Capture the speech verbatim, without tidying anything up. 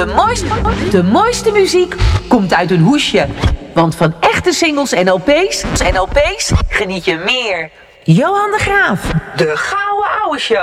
De mooiste, de mooiste muziek komt uit een hoesje. Want van echte singles en L P's, en L P's geniet je meer. Johan de Graaf, de Gouden Ouwe Show.